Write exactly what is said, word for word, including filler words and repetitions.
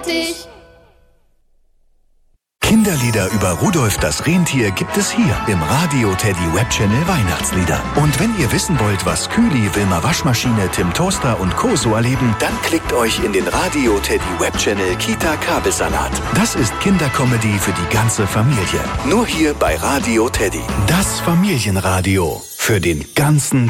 fertig. Kinderlieder über Rudolf das Rentier gibt es hier im Radio Teddy Webchannel Weihnachtslieder. Und wenn ihr wissen wollt, was Kühli, Wilma Waschmaschine, Tim Toaster und Co. so erleben, dann klickt euch in den Radio Teddy Webchannel Kita Kabelsalat. Das ist Kindercomedy für die ganze Familie. Nur hier bei Radio Teddy. Das Familienradio für den ganzen